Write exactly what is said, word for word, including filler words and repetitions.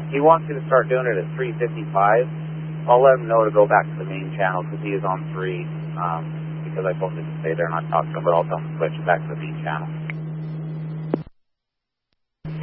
he wants you to start doing it at three fifty-five. I'll let him know to go back to the main channel because he is on three. Um, because I told him to stay there and not talk to him, but I'll tell him to switch it back to the main channel.